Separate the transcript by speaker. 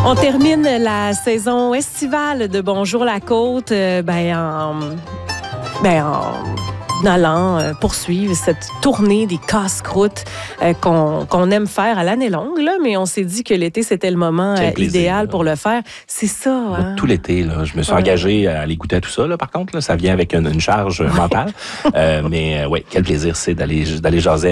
Speaker 1: On termine la saison estivale de Bonjour la Côte en allant poursuivre cette tournée des casse-croûtes qu'on aime faire à l'année longue, là, mais on s'est dit que l'été, c'était le moment idéal pour le faire. C'est ça. Hein?
Speaker 2: Tout l'été, là, je me suis engagé à aller goûter à tout ça. Là, par contre, là, ça vient avec une charge mentale. Mais oui, quel plaisir c'est d'aller jaser